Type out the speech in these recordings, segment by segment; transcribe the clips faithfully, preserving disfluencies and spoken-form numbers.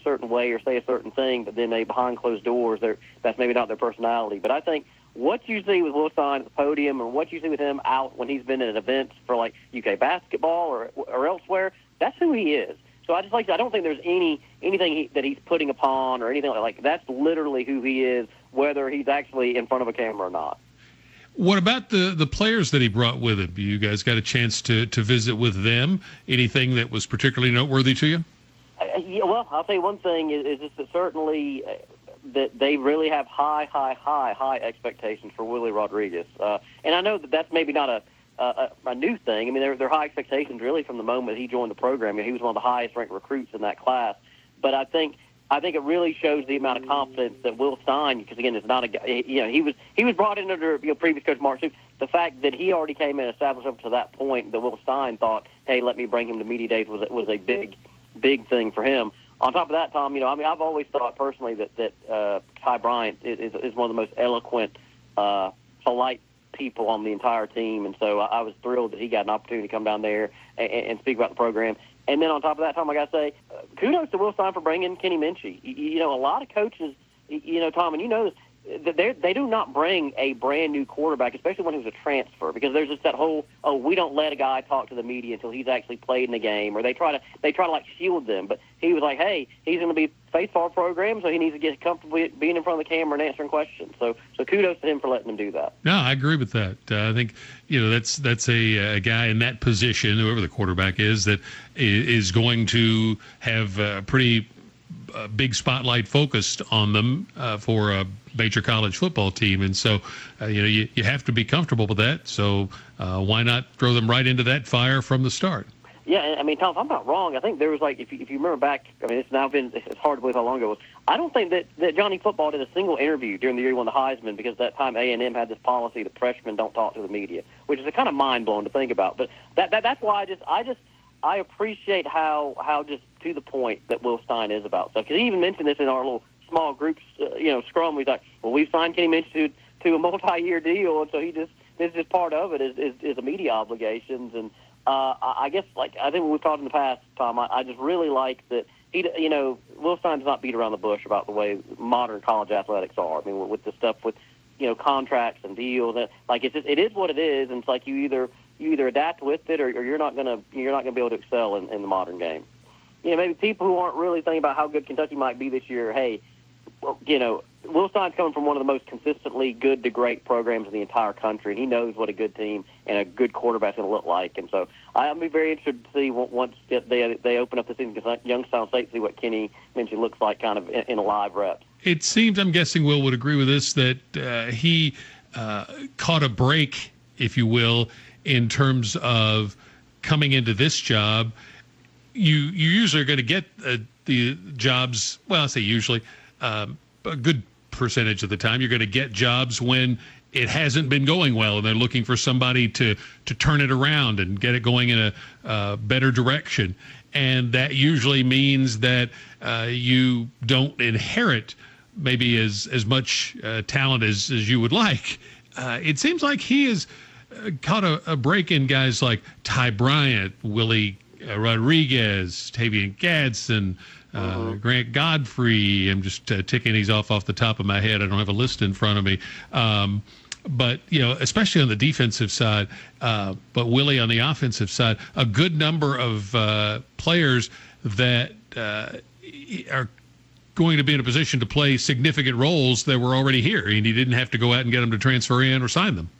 certain way or say a certain thing, but then they behind closed doors, they're, that's maybe not their personality. But I think what you see with Will Stein at the podium and what you see with him out when he's been at events for like U K basketball or or elsewhere, that's who he is. So I just like I don't think there's any anything he, that he's putting upon or anything like, like that's literally who he is, whether he's actually in front of a camera or not. What about the, the players that he brought with him? You guys got a chance to, to visit with them? Anything that was particularly noteworthy to you? Uh, yeah, well, I'll tell you one thing is, is just that certainly uh, that they really have high, high, high, high expectations for Willie Rodriguez. Uh, and I know that that's maybe not a a, a new thing. I mean, they're, they're high expectations really from the moment he joined the program. You know, he was one of the highest-ranked recruits in that class. But I think I think it really shows the amount of confidence that Will Stein, because again, it's not a guy. You know, he was he was brought in under you know, previous coach Mark Stoops. The fact that he already came in and established up to that point that Will Stein thought, hey, let me bring him to media days was was a big, big thing for him. On top of that, Tom, you know, I mean, I've always thought personally that that uh, Ty Bryant is is one of the most eloquent, uh, polite people on the entire team, and so I, I was thrilled that he got an opportunity to come down there and, and speak about the program. And then on top of that, Tom, I got to say, uh, kudos to Will Stein for bringing Kenny Minchie. You, you know, a lot of coaches, you know, Tom, and you know this, they they do not bring a brand new quarterback, especially when he was a transfer, because there's just that whole oh we don't let a guy talk to the media until he's actually played in the game, or they try to they try to like shield them. But he was like, hey, he's going to be faithful to our program, so he needs to get comfortable being in front of the camera and answering questions. So so kudos to him for letting him do that. No, I agree with that. Uh, I think you know that's that's a, a guy in that position, whoever the quarterback is, that is going to have a pretty uh, big spotlight focused on them uh, for a major college football team, and so uh, you know you, you have to be comfortable with that. So uh, why not throw them right into that fire from the start? Yeah, I mean, Tom, if I'm not wrong, I think there was like, if you, if you remember back, I mean, it's now been, it's hard to believe how long ago it was. I don't think that, that Johnny Football did a single interview during the year he won the Heisman, because at that time A and M had this policy that freshmen don't talk to the media, which is a kind of mind-blowing to think about. But that, that that's why I just, I just, I appreciate how, how just to the point that Will Stein is about stuff. Because he even mentioned this in our little small groups, uh, you know, scrum. He's like, well, we've signed Kenny Minchie to, to a multi-year deal, and so he just, this is just part of it is, is, is the media obligations. And uh, I guess, like, I think what we've talked in the past, Tom, I, I just really like that he, you know, Will Stein does not beat around the bush about the way modern college athletics are. I mean, with the stuff with, you know, contracts and deals, like it's just, it is what it is, and it's like you either you either adapt with it or, or you're not gonna you're not gonna be able to excel in, in the modern game. You know, maybe people who aren't really thinking about how good Kentucky might be this year, hey, you know, Will Stein's coming from one of the most consistently good to great programs in the entire country, and he knows what a good team and a good quarterback's going to look like. And so I'll be very interested to see once they they open up the season against Youngstown State, see what Kenny Minchie looks like kind of in, in a live rep. It seems, I'm guessing Will would agree with this, that uh, he uh, caught a break, if you will, in terms of coming into this job. You you usually are going to get uh, the jobs, well, I say usually, um, a good percentage of the time, you're going to get jobs when it hasn't been going well and they're looking for somebody to, to turn it around and get it going in a uh, better direction. And that usually means that uh, you don't inherit maybe as, as much uh, talent as, as you would like. Uh, it seems like he has uh, caught a, a break in guys like Ty Bryant, Willie uh, Rodriguez, Tavian Gadsden, Uh, mm-hmm. Grant Godfrey. I'm just uh, ticking these off off the top of my head. I don't have a list in front of me. Um, but, you know, especially on the defensive side, uh, but Willie on the offensive side, a good number of uh, players that uh, are going to be in a position to play significant roles that were already here, and he didn't have to go out and get them to transfer in or sign them.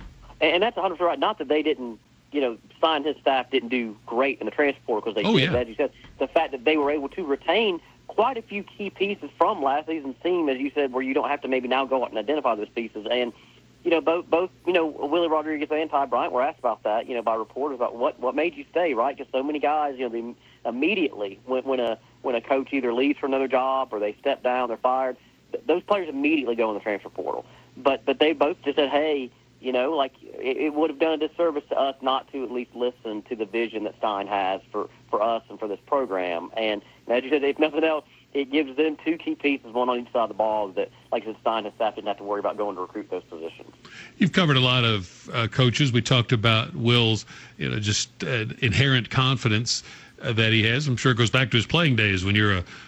And that's one hundred percent right. Not that they didn't, you know, Stein, his staff didn't do great in the transfer portal, because they oh, did, yeah. as you said. The fact that they were able to retain quite a few key pieces from last season's team, as you said, where you don't have to maybe now go out and identify those pieces. And, you know, both, both you know, Willie Rodriguez and Ty Bryant were asked about that, you know, by reporters about what, what made you stay, right? Because so many guys, you know, they immediately, when, when a when a coach either leaves for another job or they step down, they're fired, th- those players immediately go in the transfer portal. But but they both just said, hey, you know, like it, it would have done a disservice to us not to at least listen to the vision that Stein has for, for us and for this program. And as you said, if nothing else, it gives them two key pieces, one on each side of the ball, that, like I said, Stein and staff didn't have to worry about going to recruit those positions. You've covered a lot of uh, coaches. We talked about Will's, you know, just uh, inherent confidence uh, that he has. I'm sure it goes back to his playing days when you're a sub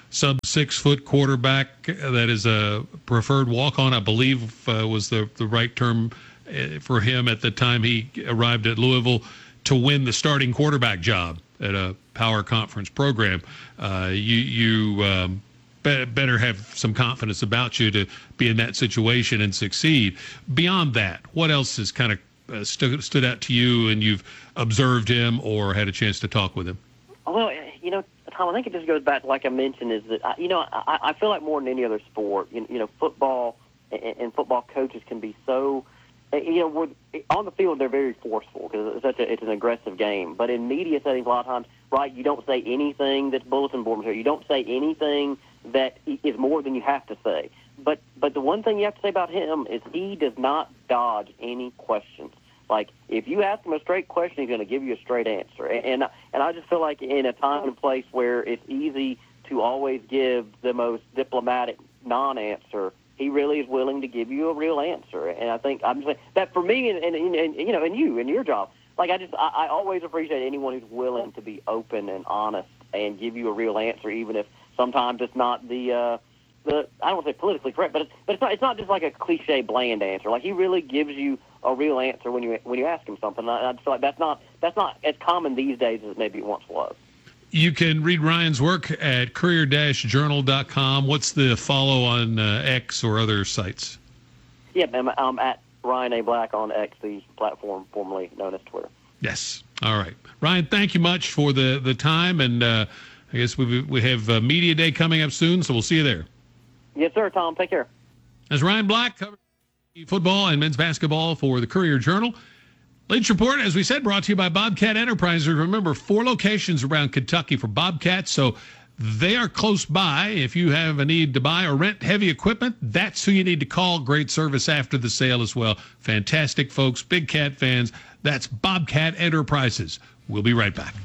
six-foot quarterback that is a preferred walk-on, I believe uh, was the, the right term uh, for him at the time he arrived at Louisville, to win the starting quarterback job at a power conference program. Uh, you you um, be- better have some confidence about you to be in that situation and succeed. Beyond that, what else has kind of uh, stu- stood out to you and you've observed him or had a chance to talk with him? Well, you know, Tom, I think it just goes back, like I mentioned, is that, you know, I, I feel like more than any other sport, you, you know, football and, and football coaches can be so, you know, we're, on the field they're very forceful because it's such a, it's an aggressive game. But in media settings, a lot of times, right, you don't say anything that's bulletin board material. You don't say anything that is more than you have to say. But but the one thing you have to say about him is he does not dodge any questions. Like, if you ask him a straight question, he's going to give you a straight answer. And and I just feel like in a time and place where it's easy to always give the most diplomatic non-answer, he really is willing to give you a real answer. And I think I'm just saying that for me, and, and, and you know, and you and your job, like I just I, I always appreciate anyone who's willing to be open and honest and give you a real answer, even if sometimes it's not the uh, the I don't want to say politically correct, but it's, but it's not it's not just like a cliche bland answer. Like, he really gives you a real answer when you when you ask him something. And I, I just feel like that's not that's not as common these days as maybe it once was. You can read Ryan's work at courier dash journal dot com. What's the follow on uh, X or other sites? Yeah, I'm, I'm at Ryan A. Black on X, the platform formerly known as Twitter. Yes. All right. Ryan, thank you much for the, the time. And uh, I guess we we have uh, Media Day coming up soon, so we'll see you there. Yes, sir, Tom. Take care. As Ryan Black covers football and men's basketball for the Courier Journal. Leach Report, as we said, brought to you by Bobcat Enterprises. Remember, four locations around Kentucky for Bobcat, so they are close by. If you have a need to buy or rent heavy equipment, that's who you need to call. Great service after the sale as well. Fantastic folks, big cat fans. That's Bobcat Enterprises. We'll be right back.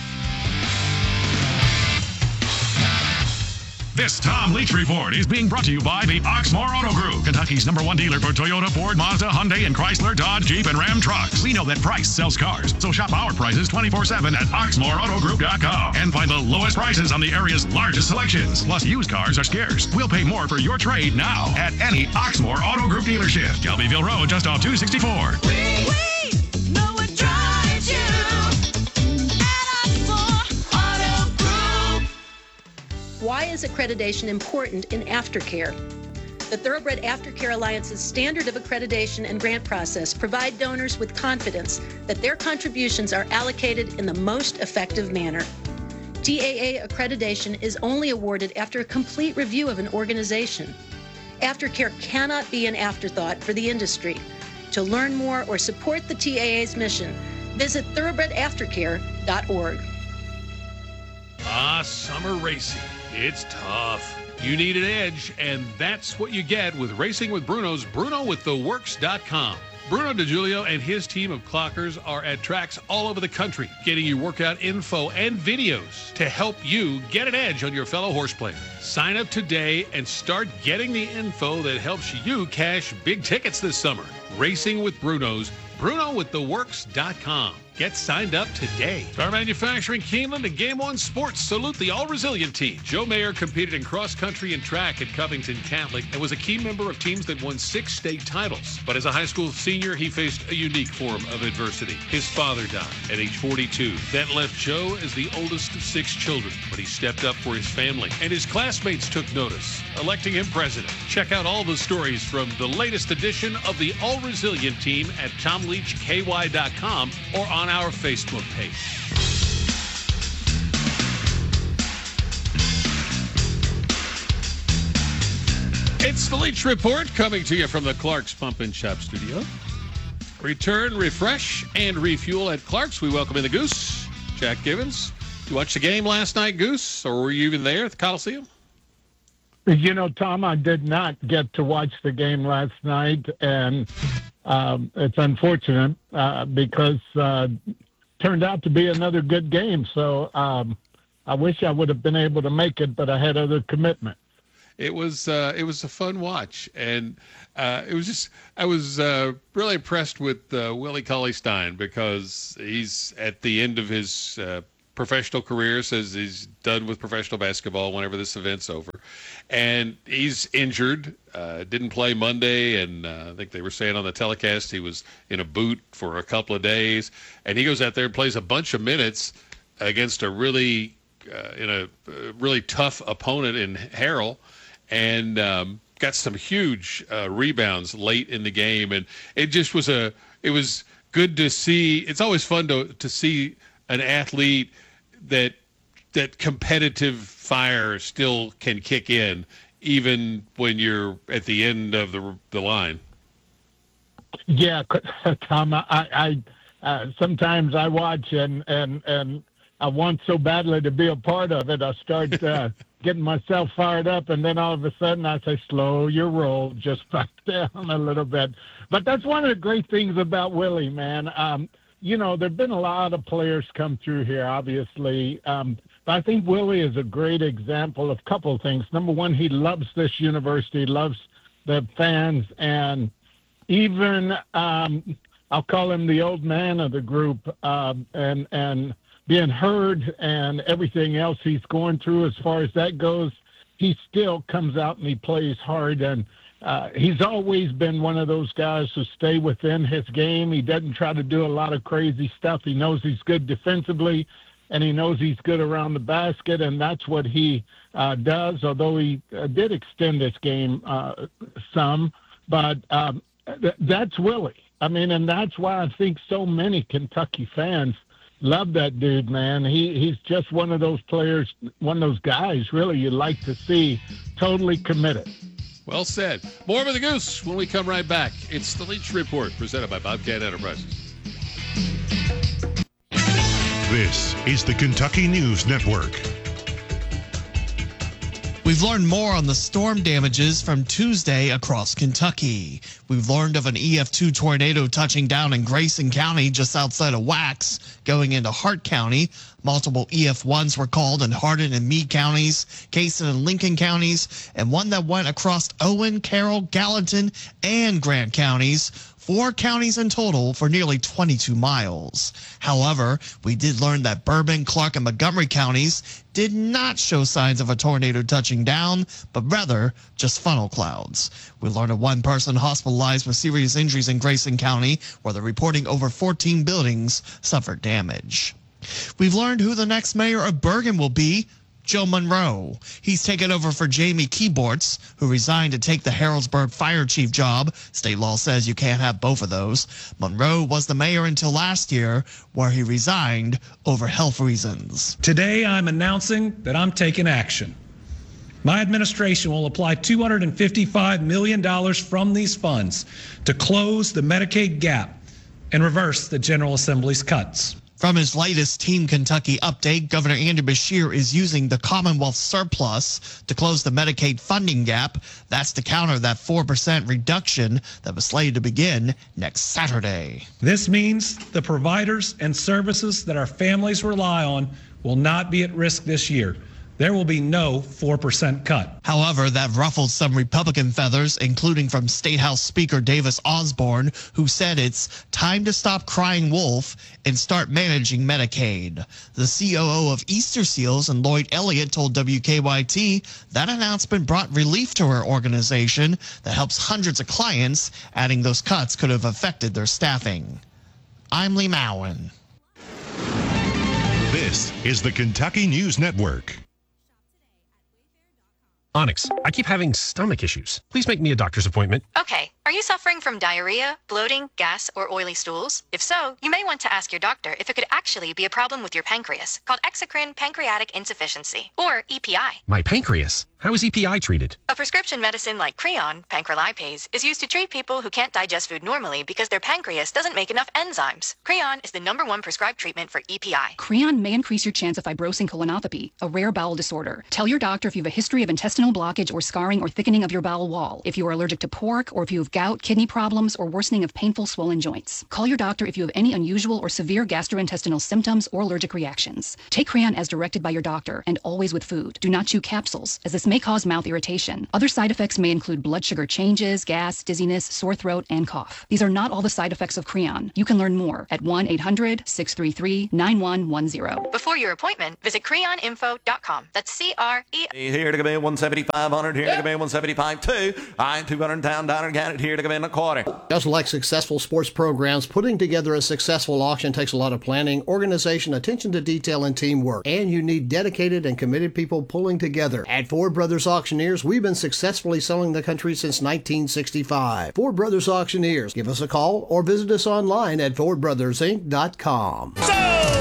This Tom Leach Report is being brought to you by the Oxmoor Auto Group, Kentucky's number one dealer for Toyota, Ford, Mazda, Hyundai, and Chrysler, Dodge, Jeep, and Ram trucks. We know that price sells cars, so shop our prices twenty-four seven at oxmoor auto group dot com and find the lowest prices on the area's largest selections. Plus, used cars are scarce. We'll pay more for your trade now at any Oxmoor Auto Group dealership. Shelbyville Road, just off two sixty-four. We, we know what drives you. Why is accreditation important in aftercare? The Thoroughbred Aftercare Alliance's standard of accreditation and grant process provide donors with confidence that their contributions are allocated in the most effective manner. T A A accreditation is only awarded after a complete review of an organization. Aftercare cannot be an afterthought for the industry. To learn more or support the T A A's mission, visit thoroughbred aftercare dot org. Ah, summer racing. It's tough. You need an edge, and that's what you get with Racing with Bruno's Bruno with the works dot com. Bruno DiGiulio and his team of clockers are at tracks all over the country, getting you workout info and videos to help you get an edge on your fellow horse player. Sign up today and start getting the info that helps you cash big tickets this summer. Racing with Bruno's Bruno with the works dot com. Get signed up today. Star Manufacturing, Keeneland, and Game One Sports salute the all-resilient team. Joe Mayer competed in cross-country and track at Covington Catholic and was a key member of teams that won six state titles. But as a high school senior, he faced a unique form of adversity. His father died at age forty-two. That left Joe as the oldest of six children, but he stepped up for his family, and his classmates took notice, electing him president. Check out all the stories from the latest edition of the all-resilient team at tom leach k y dot com or on our Facebook page. It's the Leach Report coming to you from the Clark's Pump and Shop studio. Return, refresh, and refuel at Clark's. We welcome in the Goose, Jack Givens. You watched the game last night, Goose, or were you even there at the Coliseum? You know, Tom, I did not get to watch the game last night, and um, it's unfortunate uh, because uh, turned out to be another good game. So um, I wish I would have been able to make it, but I had other commitments. It was uh, it was a fun watch, and uh, it was just I was uh, really impressed with uh, Willie Cauley-Stein because he's at the end of his uh, professional career, says he's done with professional basketball whenever this event's over. and he's injured. Uh, didn't play Monday, and uh, I think they were saying on the telecast he was in a boot for a couple of days. And he goes out there and plays a bunch of minutes against a really uh, in a uh, really tough opponent in Harrell, and um, got some huge uh, rebounds late in the game. And it just was a it was good to see. It's always fun to to see an athlete that that competitive fire still can kick in, even when you're at the end of the the line. Yeah, Tom, I, I uh, sometimes I watch and, and, and I want so badly to be a part of it. I start uh, getting myself fired up, and then all of a sudden I say, slow your roll, just back down a little bit. But that's one of the great things about Willie, man. Um, you know, there have been a lot of players come through here, obviously. Um, but I think Willie is a great example of a couple of things. Number one, he loves this university, loves the fans, and even um, I'll call him the old man of the group, um, and and being heard and everything else he's going through as far as that goes, he still comes out and he plays hard. And uh, he's always been one of those guys who stay within his game. He doesn't try to do a lot of crazy stuff. He knows he's good defensively, and he knows he's good around the basket, and that's what he uh, does, although he uh, did extend this game uh, some. But um, th- that's Willie. I mean, and that's why I think so many Kentucky fans love that dude, man. He He's just one of those players, one of those guys, really, you like to see totally committed. Well said. More with the Goose when we come right back. It's the Leach Report, presented by Bobcat Enterprises. This is the Kentucky News Network. We've learned more on the storm damages from Tuesday across Kentucky. We've learned of an E F two tornado touching down in Grayson County just outside of Wax, going into Hart County. Multiple E F ones were called in Hardin and Meade counties, Cason and Lincoln counties, and one that went across Owen, Carroll, Gallatin, and Grant counties. Four counties in total for nearly twenty-two miles. However, we did learn that Bourbon, Clark, and Montgomery counties did not show signs of a tornado touching down, but rather just funnel clouds. We learned of one person hospitalized with serious injuries in Grayson County, where they're reporting over fourteen buildings suffered damage. We've learned who the next mayor of Bergen will be. Joe Monroe. He's taken over for Jamie Keyboards, who resigned to take the Harrodsburg fire chief job. State law says you can't have both of those. Monroe was the mayor until last year, where he resigned over health reasons. Today, I'm announcing that I'm taking action. My administration will apply two hundred fifty-five million dollars from these funds to close the Medicaid gap and reverse the General Assembly's cuts. From his latest Team Kentucky update, Governor Andy Beshear is using the Commonwealth surplus to close the Medicaid funding gap. That's to counter that four percent reduction that was slated to begin next Saturday. This means the providers and services that our families rely on will not be at risk this year. There will be no four percent cut. However, that ruffled some Republican feathers, including from State House Speaker Davis Osborne, who said it's time to stop crying wolf and start managing Medicaid. The C O O of Easter Seals and Lloyd Elliott told W K Y T that announcement brought relief to her organization that helps hundreds of clients, adding those cuts could have affected their staffing. I'm Lee Mowen. This is the Kentucky News Network. Onyx, I keep having stomach issues. Please make me a doctor's appointment. Okay. Are you suffering from diarrhea, bloating, gas, or oily stools? If so, you may want to ask your doctor if it could actually be a problem with your pancreas, called exocrine pancreatic insufficiency, or E P I. My pancreas? How is E P I treated? A prescription medicine like Creon, pancrelipase, is used to treat people who can't digest food normally because their pancreas doesn't make enough enzymes. Creon is the number one prescribed treatment for E P I. Creon may increase your chance of fibrosing colonopathy, a rare bowel disorder. Tell your doctor if you have a history of intestinal blockage or scarring or thickening of your bowel wall, if you are allergic to pork, or if you have gout, kidney problems, or worsening of painful swollen joints. Call your doctor if you have any unusual or severe gastrointestinal symptoms or allergic reactions. Take Creon as directed by your doctor and always with food. Do not chew capsules, as this may may cause mouth irritation. Other side effects may include blood sugar changes, gas, dizziness, sore throat, and cough. These are not all the side effects of Creon. You can learn more at one eight hundred, six three three, nine one one zero. Before your appointment, visit creon info dot com. That's C R E. Here to come in one seventy-five hundred, here to come in one seventy-five two. I'm two hundred down, down and got it here to come in a quarter. Just like successful sports programs, putting together a successful auction takes a lot of planning, organization, attention to detail, and teamwork. And you need dedicated and committed people pulling together. At Ford Brothers Auctioneers, we've been successfully selling the country since nineteen sixty-five. Ford Brothers Auctioneers. Give us a call or visit us online at ford brothers inc dot com. So,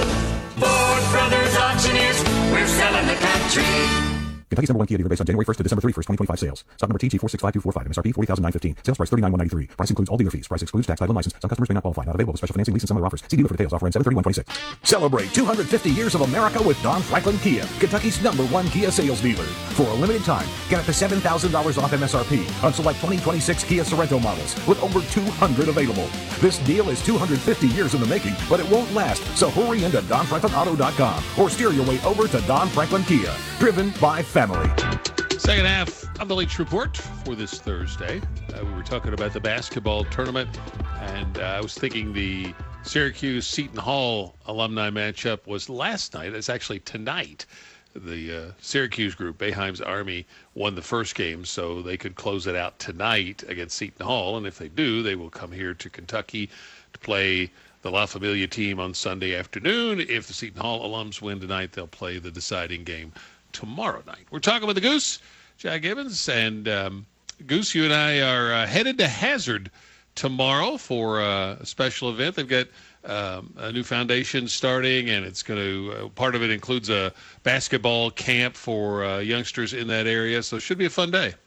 Ford Brothers Auctioneers, we're selling the country. Kentucky's number one Kia dealer based on January first to December thirty-first, twenty twenty-five sales. Stock number T G four six five two four five. M S R P forty thousand nine hundred fifteen. Sales price thirty-nine thousand one hundred ninety-three. Price includes all dealer fees. Price excludes tax, title, and license. Some customers may not qualify. Not available with special financing, lease, and some other offers. See dealer for details. Offer in seven thirty-one twenty-six. Celebrate two hundred fifty years of America with Don Franklin Kia, Kentucky's number one Kia sales dealer. For a limited time, get up to seven thousand dollars off M S R P on select twenty twenty-six Kia Sorento models with over two hundred available. This deal is two hundred fifty years in the making, but it won't last. So hurry into don franklin auto dot com or steer your way over to Don Franklin Kia, driven by family. Second half of the Leach Report for this Thursday. Uh, we were talking about the basketball tournament, and uh, I was thinking the Syracuse-Seton Hall alumni matchup was last night. It's actually tonight. The uh, Syracuse group, Boeheim's Army, won the first game, so they could close it out tonight against Seton Hall. And if they do, they will come here to Kentucky to play the La Familia team on Sunday afternoon. If the Seton Hall alums win tonight, they'll play the deciding game tomorrow night. We're talking with the Goose, Jack Gibbons, and um, Goose, you and I are uh, headed to Hazard tomorrow for uh, a special event. They've got um, a new foundation starting, and it's going to, uh, part of it includes a basketball camp for uh, youngsters in that area, so it should be a fun day.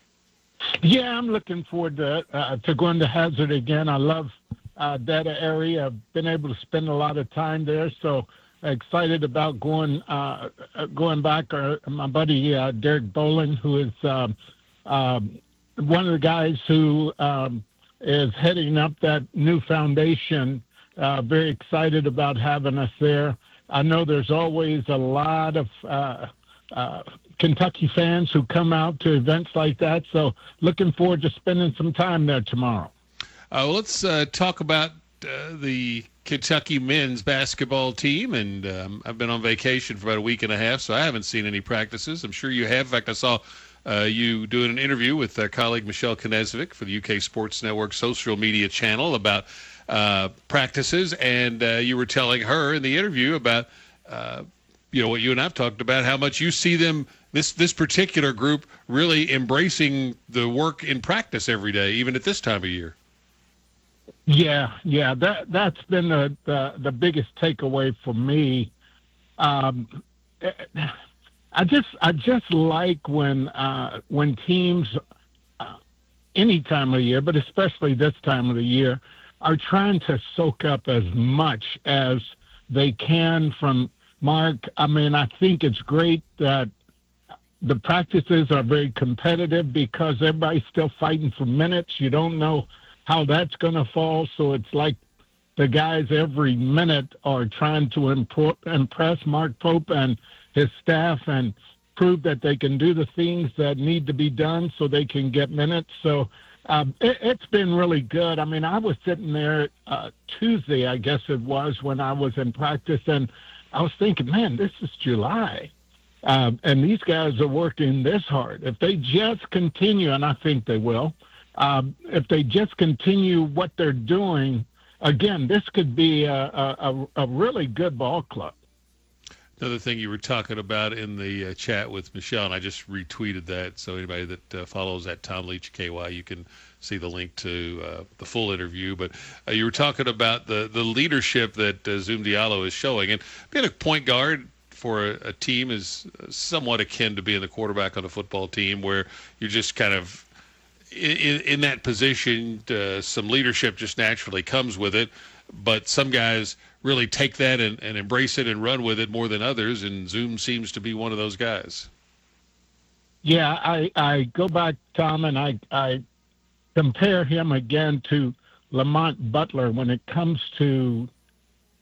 Yeah, I'm looking forward to, uh, to going to Hazard again. I love uh, that area. I've been able to spend a lot of time there, so excited about going uh, going back. Our, my buddy uh, Derek Bolin, who is um, um, one of the guys who um, is heading up that new foundation. Uh, very excited about having us there. I know there's always a lot of uh, uh, Kentucky fans who come out to events like that. So looking forward to spending some time there tomorrow. Uh, well, let's uh, talk about uh, the Kentucky men's basketball team, and um, I've been on vacation for about a week and a half, so I haven't seen any practices. I'm sure you have. In fact, I saw uh, you doing an interview with uh, colleague Michelle Knezovic for the U K Sports Network social media channel about uh, practices, and uh, you were telling her in the interview about, uh, you know, what you and I've talked about, how much you see them, this this particular group, really embracing the work in practice every day, even at this time of year. Yeah, yeah, that that's been the the, the biggest takeaway for me. Um, I just I just like when uh, when teams, uh, any time of the year, but especially this time of the year, are trying to soak up as much as they can from Mark. I mean, I think it's great that the practices are very competitive because everybody's still fighting for minutes. You don't know how that's going to fall. So it's like the guys every minute are trying to imp- impress Mark Pope and his staff and prove that they can do the things that need to be done so they can get minutes. So um, it, it's been really good. I mean, I was sitting there uh, Tuesday, I guess it was, when I was in practice, and I was thinking, man, this is July. Um, and these guys are working this hard. If they just continue, and I think they will, Um, if they just continue what they're doing, again, this could be a, a, a really good ball club. Another thing you were talking about in the uh, chat with Michelle, and I just retweeted that, so anybody that uh, follows at Tom Leach K Y, you can see the link to uh, the full interview. But uh, you were talking about the, the leadership that uh, Zoom Diallo is showing. And being a point guard for a, a team is somewhat akin to being the quarterback on a football team, where you're just kind of In, in that position, uh, some leadership just naturally comes with it, but some guys really take that and, and embrace it and run with it more than others, and Zoom seems to be one of those guys. Yeah, I, I go back, Tom, and I, I compare him again to Lamont Butler when it comes to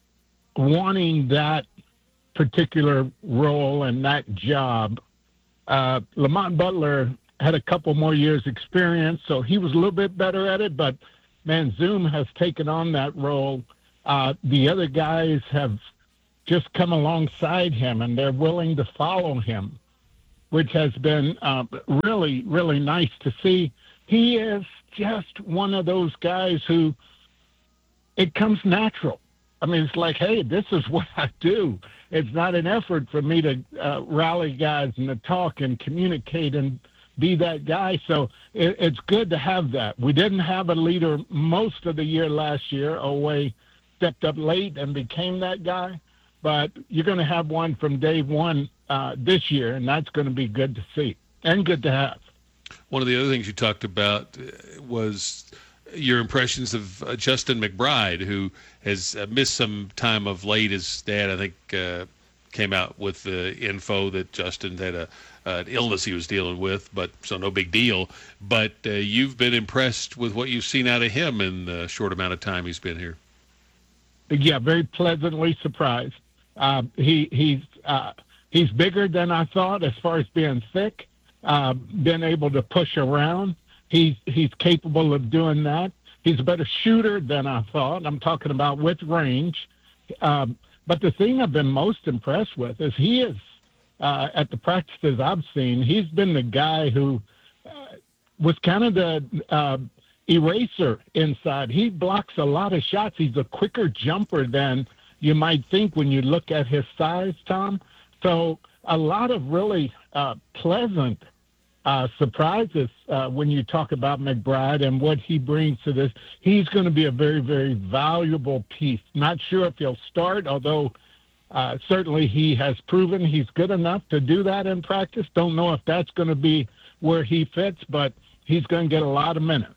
wanting that particular role and that job. Uh, Lamont Butler had a couple more years experience, so he was a little bit better at it, but man, Zoom has taken on that role. Uh, the other guys have just come alongside him, and they're willing to follow him, which has been uh, really, really nice to see. He is just one of those guys who it comes natural. I mean, it's like, hey, this is what I do. It's not an effort for me to uh, rally guys and to talk and communicate and be that guy. So it, it's good to have that. We didn't have a leader most of the year last year. Oweh stepped up late and became that guy. But you're going to have one from day one uh, this year, and that's going to be good to see and good to have. One of the other things you talked about was your impressions of uh, Justin McBride, who has uh, missed some time of late. His dad, I think, uh, came out with the info that Justin had a uh, an illness he was dealing with, but so no big deal. But uh, you've been impressed with what you've seen out of him in the short amount of time he's been here. Yeah, very pleasantly surprised. Uh, he he's uh, he's bigger than I thought as far as being thick, uh, been able to push around. He's he's capable of doing that. He's a better shooter than I thought. I'm talking about with range. Um, but the thing I've been most impressed with is he is, uh, at the practices I've seen, he's been the guy who uh, was kind of the uh, eraser inside. He blocks a lot of shots. He's a quicker jumper than you might think when you look at his size, Tom. So a lot of really uh, pleasant uh, surprises uh, when you talk about McBride and what he brings to this. He's going to be a very, very valuable piece. Not sure if he'll start, although uh, certainly he has proven he's good enough to do that in practice. Don't know if that's going to be where he fits, but he's going to get a lot of minutes.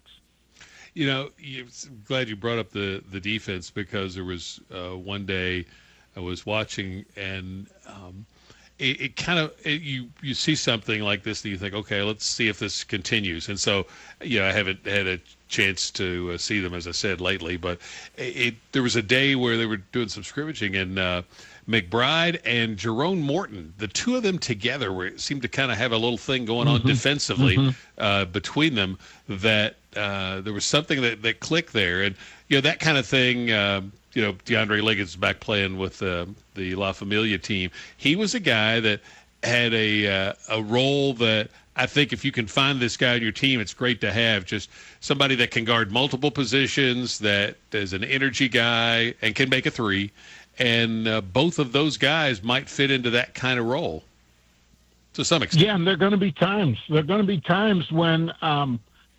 You know, I'm glad you brought up the, the defense, because there was uh, one day I was watching, and um, it, it kind of it, you you see something like this and you think, okay, let's see if this continues. And so, you know, I haven't had a chance to uh, see them, as I said, lately, but it, it there was a day where they were doing some scrimmaging, and uh, McBride and Jerome Morton, the two of them together, were seemed to kind of have a little thing going on mm-hmm. defensively mm-hmm. Uh, between them, that uh, there was something that, that clicked there. And, you know, that kind of thing, uh, you know, DeAndre Liggins is back playing with uh, the La Familia team. He was a guy that had a uh, a role that I think if you can find this guy on your team, it's great to have. Just somebody that can guard multiple positions, that is an energy guy and can make a three. And uh, both of those guys might fit into that kind of role to some extent. Yeah, and there are going to be times. There are going to be times when um,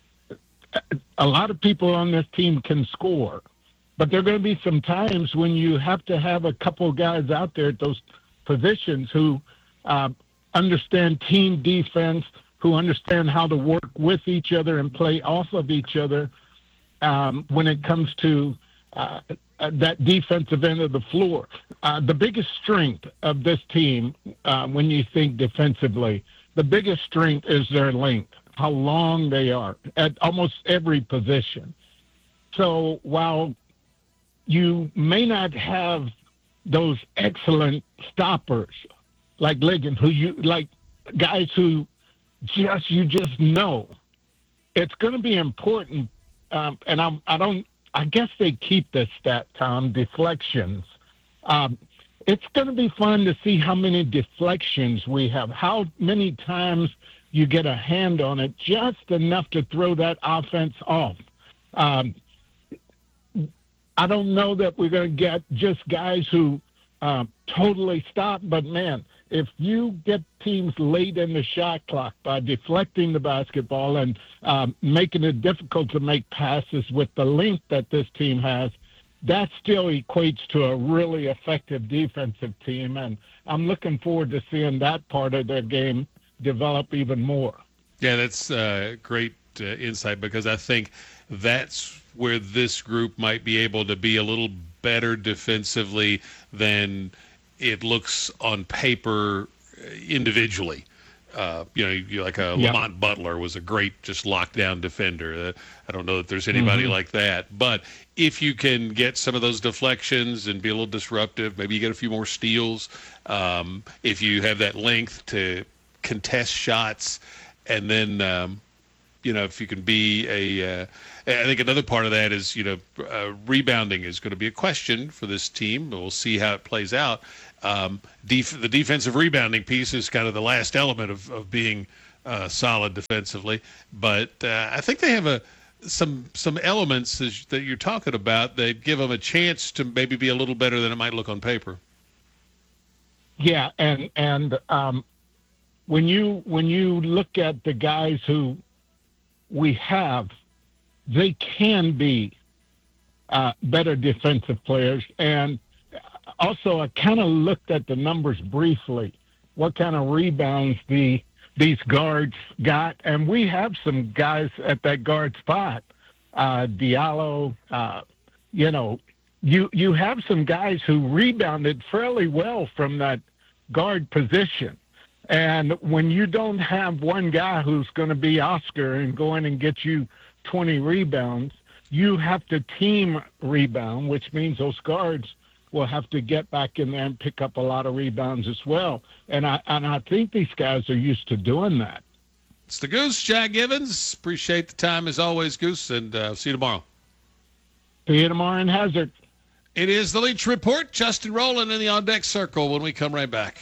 a lot of people on this team can score. But there are going to be some times when you have to have a couple of guys out there at those positions who uh, understand team defense, who understand how to work with each other and play off of each other um, when it comes to uh, uh, that defensive end of the floor. Uh, the biggest strength of this team, uh, when you think defensively, the biggest strength is their length, how long they are at almost every position. So while you may not have those excellent stoppers like Liggins, who you like guys who just you just know, it's going to be important. Um, and I'm, I don't. I guess they keep this stat, Tom, deflections. Um, it's going to be fun to see how many deflections we have, how many times you get a hand on it, just enough to throw that offense off. Um, I don't know that we're going to get just guys who uh, totally stop, but, man, if you get teams late in the shot clock by deflecting the basketball and um, making it difficult to make passes with the length that this team has, that still equates to a really effective defensive team. And I'm looking forward to seeing that part of their game develop even more. Yeah, that's uh, great uh, insight, because I think that's where this group might be able to be a little better defensively than it looks on paper individually. Uh, you know, you, like a yeah. Lamont Butler was a great just lockdown defender. Uh, I don't know that there's anybody mm-hmm. like that. But if you can get some of those deflections and be a little disruptive, maybe you get a few more steals. Um, if you have that length to contest shots, and then um, you know if you can be a. Uh, I think another part of that is you know uh, rebounding is going to be a question for this team. We'll see how it plays out. Um, def- the defensive rebounding piece is kind of the last element of of being uh, solid defensively, but uh, I think they have a. some some elements that you're talking about that give them a chance to maybe be a little better than it might look on paper. Yeah, and and um, when you when you look at the guys who we have, they can be uh, better defensive players. And also, I kind of looked at the numbers briefly, what kind of rebounds the these guards got, and we have some guys at that guard spot. Uh, Diallo, uh, you know, you you have some guys who rebounded fairly well from that guard position. And when you don't have one guy who's going to be Oscar and go in and get you twenty rebounds, you have to team rebound, which means those guards will have to get back in there and pick up a lot of rebounds as well. And I and I think these guys are used to doing that. It's the Goose, Jack Givens. Appreciate the time as always, Goose, and uh, see you tomorrow. See you tomorrow in Hazard. It is the Leach Report. Justin Rowland in the On Deck Circle when we come right back.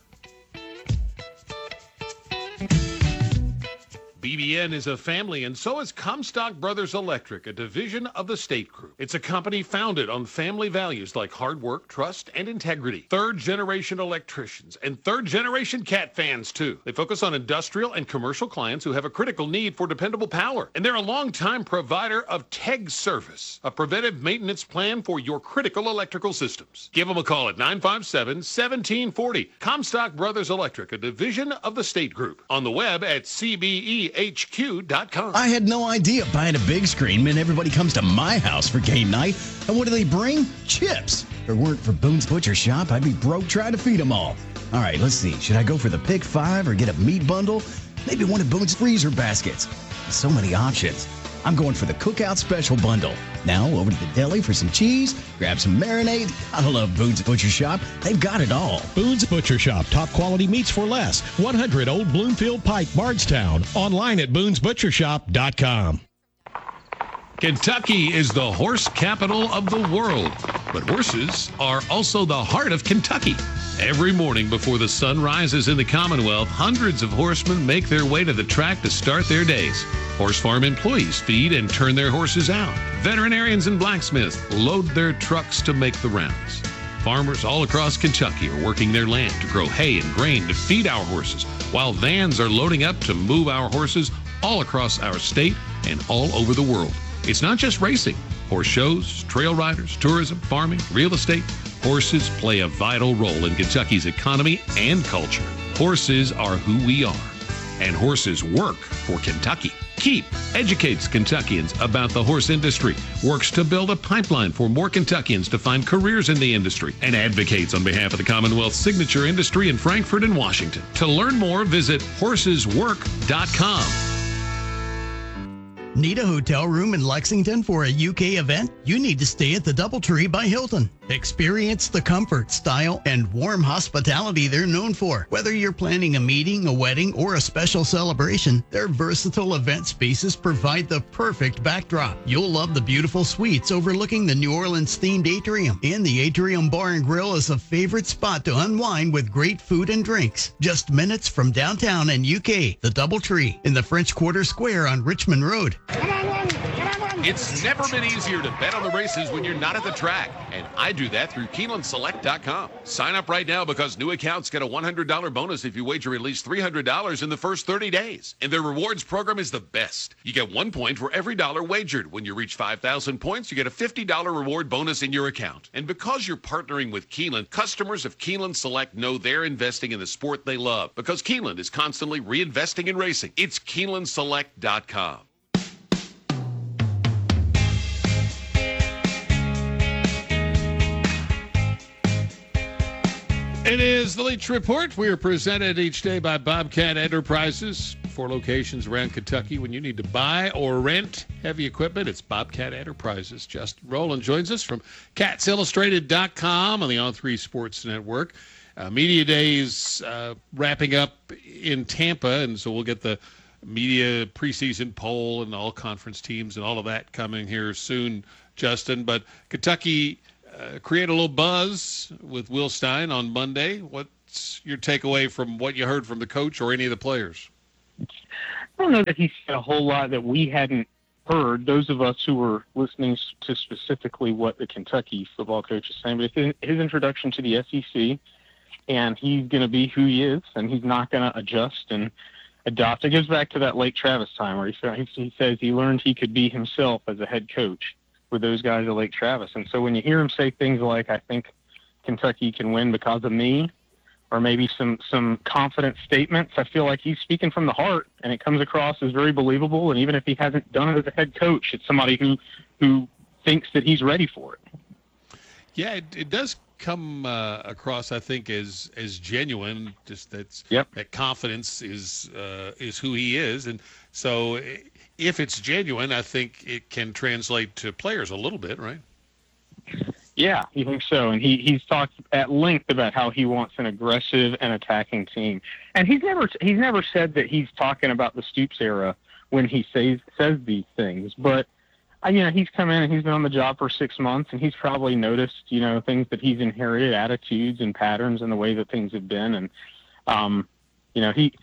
B B N is a family, and so is Comstock Brothers Electric, a division of the State Group. It's a company founded on family values like hard work, trust, and integrity. Third-generation electricians and third-generation Cat fans, too. They focus on industrial and commercial clients who have a critical need for dependable power. And they're a long-time provider of T E G service, a preventive maintenance plan for your critical electrical systems. Give them a call at nine five seven, one seven four zero. Comstock Brothers Electric, a division of the State Group. On the web at C B E H Q dot com. I had no idea buying a big screen meant everybody comes to my house for game night. And what do they bring? Chips. If it weren't for Boone's Butcher Shop, I'd be broke trying to feed them all. All right, let's see. Should I go for the pick five or get a meat bundle? Maybe one of Boone's freezer baskets. So many options. I'm going for the Cookout Special Bundle. Now over to the deli for some cheese, grab some marinade. I love Boone's Butcher Shop. They've got it all. Boone's Butcher Shop. Top quality meats for less. one hundred Old Bloomfield Pike, Bardstown. Online at boons butcher shop dot com. Kentucky is the horse capital of the world, but horses are also the heart of Kentucky. Every morning before the sun rises in the Commonwealth, hundreds of horsemen make their way to the track to start their days. Horse farm employees feed and turn their horses out. Veterinarians and blacksmiths load their trucks to make the rounds. Farmers all across Kentucky are working their land to grow hay and grain to feed our horses, while vans are loading up to move our horses all across our state and all over the world. It's not just racing. Horse shows, trail riders, tourism, farming, real estate. Horses play a vital role in Kentucky's economy and culture. Horses are who we are, and horses work for Kentucky. KEEP educates Kentuckians about the horse industry, works to build a pipeline for more Kentuckians to find careers in the industry, and advocates on behalf of the Commonwealth's signature industry in Frankfort and Washington. To learn more, visit horses work dot com. Need a hotel room in Lexington for a U K event? You need to stay at the DoubleTree by Hilton. Experience the comfort, style, and warm hospitality they're known for. Whether you're planning a meeting, a wedding, or a special celebration, their versatile event spaces provide the perfect backdrop. You'll love the beautiful suites overlooking the New Orleans-themed atrium. And the Atrium Bar and Grill is a favorite spot to unwind with great food and drinks. Just minutes from downtown and U K, the DoubleTree in the French Quarter Square on Richmond Road. It's never been easier to bet on the races when you're not at the track, and I do that through Keeneland Select dot com. Sign up right now because new accounts get a one hundred dollars bonus if you wager at least three hundred dollars in the first thirty days. And their rewards program is the best. You get one point for every dollar wagered. When you reach five thousand points, you get a fifty dollars reward bonus in your account. And because you're partnering with Keeneland, customers of Keeneland Select know they're investing in the sport they love because Keeneland is constantly reinvesting in racing. It's Keeneland Select dot com. It is the Leach Report. We are presented each day by Bobcat Enterprises. Four locations around Kentucky. When you need to buy or rent heavy equipment, it's Bobcat Enterprises. Justin Rowland joins us from cats illustrated dot com on the On three Sports Network. uh, media days uh, wrapping up in Tampa, and so we'll get the media preseason poll and all conference teams and all of that coming here soon, Justin. But Kentucky uh, created a little buzz with Will Stein on Monday. What's your takeaway from what you heard from the coach or any of the players? I don't know that he said a whole lot that we hadn't heard, those of us who were listening to specifically what the Kentucky football coach is saying. But it's his introduction to the S E C, and he's going to be who he is, and he's not going to adjust and adopt. It goes back to that Lake Travis time where he, he says he learned he could be himself as a head coach with those guys at Lake Travis. And so when you hear him say things like, I think Kentucky can win because of me, or maybe some, some confident statements, I feel like he's speaking from the heart, and it comes across as very believable. And even if he hasn't done it as a head coach, it's somebody who, who thinks that he's ready for it. Yeah, it, it does come uh, across, I think, as as genuine. Just that's yep. that confidence is uh, is who he is, and so if it's genuine, I think it can translate to players a little bit, right? Yeah, you think so? And he he's talked at length about how he wants an aggressive and attacking team, and he's never he's never said that he's talking about the Stoops era when he says says these things, but. You know, he's come in and he's been on the job for six months, and he's probably noticed, you know, things that he's inherited, attitudes and patterns and the way that things have been. And, um, you know, he,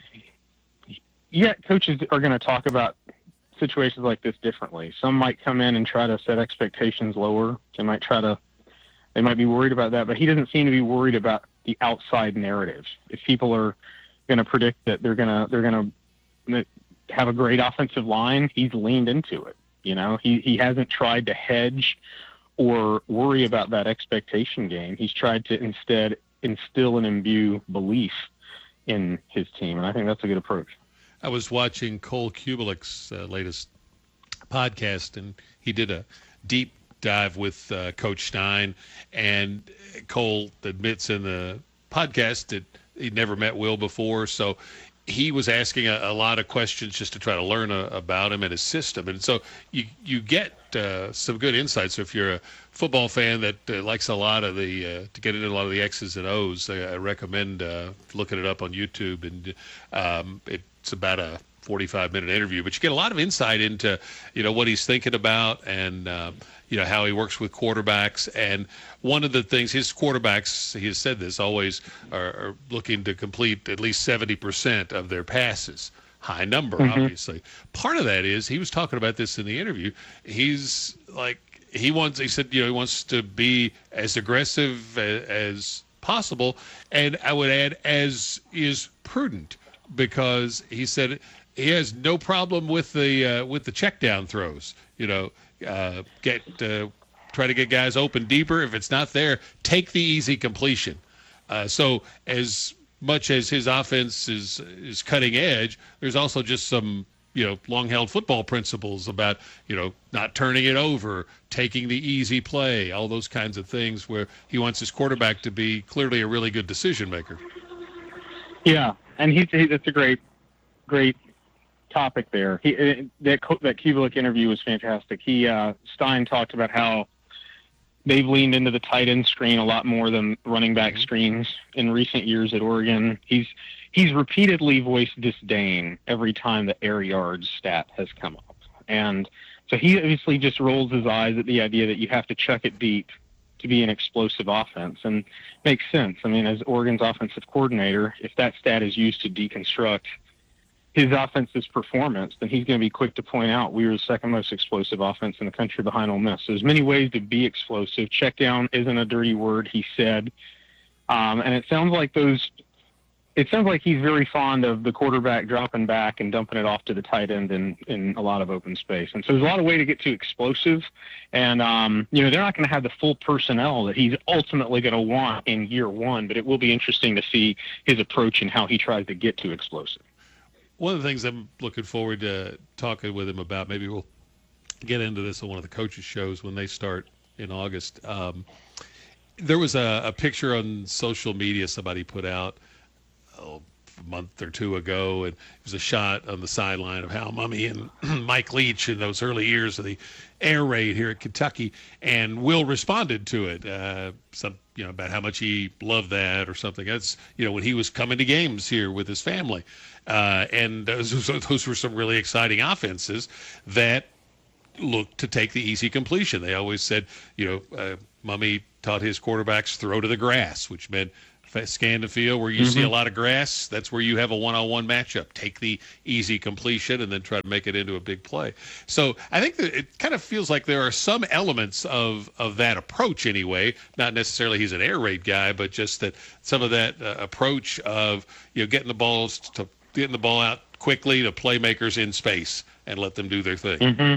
yeah, coaches are going to talk about situations like this differently. Some might come in and try to set expectations lower. They might try to, they might be worried about that, but he doesn't seem to be worried about the outside narrative. If people are going to predict that they're going to, they're going to have a great offensive line, he's leaned into it. You know, he, he hasn't tried to hedge or worry about that expectation game. He's tried to instead instill and imbue belief in his team, and I think that's a good approach. I was watching Cole Kubelik's uh, latest podcast, and he did a deep dive with uh, Coach Stein, and Cole admits in the podcast that he'd never met Will before, so he was asking a, a lot of questions just to try to learn a, about him and his system. And so you you get uh, some good insights. So if you're a football fan that uh, likes a lot of the, uh, to get into a lot of the X's and O's, I, I recommend uh, looking it up on YouTube. And um, it's about a forty-five minute interview, but you get a lot of insight into, you know, what he's thinking about and, um, you know, how he works with quarterbacks. And one of the things, his quarterbacks, he has said this, always are, are looking to complete at least seventy percent of their passes. High number, mm-hmm. obviously. Part of that is, he was talking about this in the interview, he's like, he wants, he said, you know, he wants to be as aggressive as, as possible. And I would add, as is prudent, because he said he has no problem with the, uh, with the check down throws, you know, uh, get, uh, try to get guys open deeper. If it's not there, take the easy completion. Uh, so as much as his offense is is cutting edge, there's also just some, you know, long-held football principles about, you know, not turning it over, taking the easy play, all those kinds of things where he wants his quarterback to be clearly a really good decision maker. Yeah, and he's he, that's a great, great topic there. He, that that Kubelik interview was fantastic. He uh, Stein talked about how they've leaned into the tight end screen a lot more than running back screens in recent years at Oregon. He's he's repeatedly voiced disdain every time the air yards stat has come up, and so he obviously just rolls his eyes at the idea that you have to chuck it deep to be an explosive offense, and makes sense. I mean, as Oregon's offensive coordinator, if that stat is used to deconstruct his offense's performance, then he's going to be quick to point out we were the second most explosive offense in the country behind Ole Miss. So there's many ways to be explosive. Check down isn't a dirty word, he said. Um, and it sounds like those, it sounds like he's very fond of the quarterback dropping back and dumping it off to the tight end in, in a lot of open space. And so there's a lot of way to get to explosive. And, um, you know, they're not going to have the full personnel that he's ultimately going to want in year one, but it will be interesting to see his approach and how he tries to get to explosive. One of the things I'm looking forward to talking with him about, maybe we'll get into this on one of the coaches' shows when they start in August. Um, there was a, a picture on social media somebody put out oh, a month or two ago, and it was a shot on the sideline of Hal Mumme and Mike Leach in those early years of the air raid here at Kentucky, and Will responded to it. Uh, some you know, about how much he loved that or something. That's, you know, when he was coming to games here with his family. Uh, and those, those were some really exciting offenses that looked to take the easy completion. They always said, you know, uh, Mummy taught his quarterbacks throw to the grass, which meant scan the field where you mm-hmm. see a lot of grass. That's where you have a one-on-one matchup. Take the easy completion and then try to make it into a big play. So I think that it kind of feels like there are some elements of, of that approach anyway. Not necessarily he's an air raid guy, but just that some of that uh, approach of, you know, getting the balls to getting the ball out quickly to playmakers in space and let them do their thing. Mm-hmm.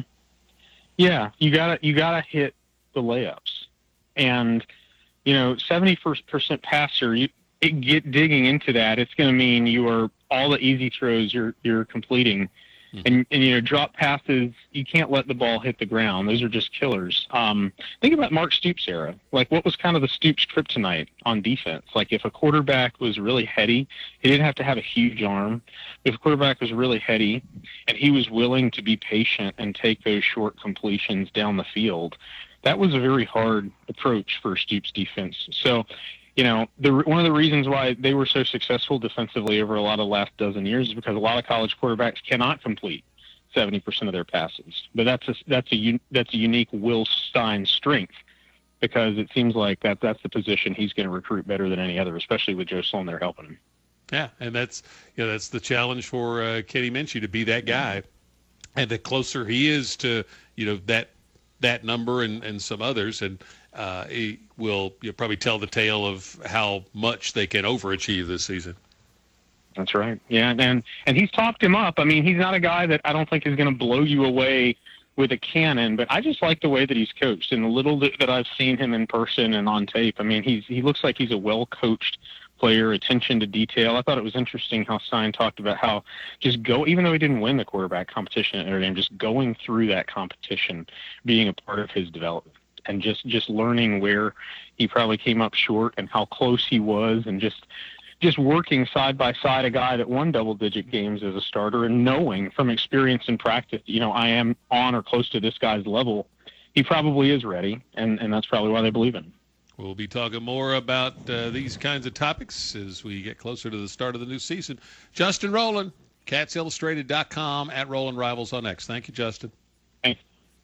Yeah, you gotta you gotta hit the layups, and you know, seventy-first percent passer, you it, get digging into that, it's going to mean you are all the easy throws you're you're completing, mm-hmm. and and you know, drop passes, you can't let the ball hit the ground. Those are just killers. Um, think about Mark Stoops' era. Like, what was kind of the Stoops kryptonite on defense? Like, if a quarterback was really heady, he didn't have to have a huge arm. If a quarterback was really heady, and he was willing to be patient and take those short completions down the field, that was a very hard approach for Stoops' defense. So, you know, the, one of the reasons why they were so successful defensively over a lot of the last dozen years is because a lot of college quarterbacks cannot complete seventy percent of their passes. But that's a, that's a, that's a unique Will Stein strength, because it seems like that that's the position he's going to recruit better than any other, especially with Joe Sloan there helping him. Yeah, and that's, you know, that's the challenge for uh, Kenny Minchey, to be that guy. And the closer he is to, you know, that that number and, and some others, and uh, he will you'll probably tell the tale of how much they can overachieve this season. That's right. Yeah, and and he's talked him up. I mean, he's not a guy that I don't think is going to blow you away with a cannon, but I just like the way that he's coached, and the little that, that I've seen him in person and on tape. I mean, he's he looks like he's a well-coached player, attention to detail. I thought it was interesting how Stein talked about how just go, even though he didn't win the quarterback competition at Notre Dame, just going through that competition, being a part of his development, and just, just learning where he probably came up short and how close he was, and just just working side by side a guy that won double-digit games as a starter, and knowing from experience and practice, you know, I am on or close to this guy's level. He probably is ready, and, and that's probably why they believe in him. We'll be talking more about uh, these kinds of topics as we get closer to the start of the new season. Justin Rowland, Cats Illustrated dot com, at Rowland Rivals on X. Thank you, Justin. Thanks.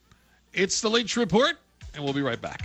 It's the Leach Report, and we'll be right back.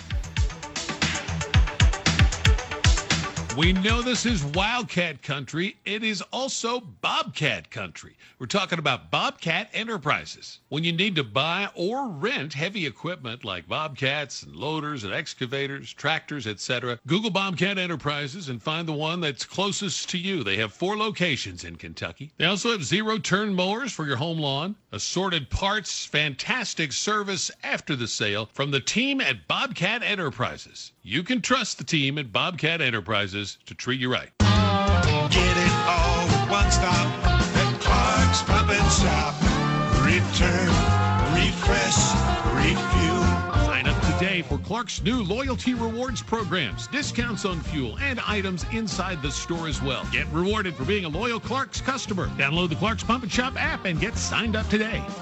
We know this is Wildcat country. It is also Bobcat country. We're talking about Bobcat Enterprises. When you need to buy or rent heavy equipment like bobcats and loaders and excavators, tractors, et cetera, Google Bobcat Enterprises and find the one that's closest to you. They have four locations in Kentucky. They also have zero-turn mowers for your home lawn, assorted parts, fantastic service after the sale from the team at Bobcat Enterprises. You can trust the team at Bobcat Enterprises to treat you right. Get it all with one stop at Clark's Pump and Shop. Return, refresh, refuel. Sign up today for Clark's new loyalty rewards programs, discounts on fuel, and items inside the store as well. Get rewarded for being a loyal Clark's customer. Download the Clark's Pump and Shop app and get signed up today.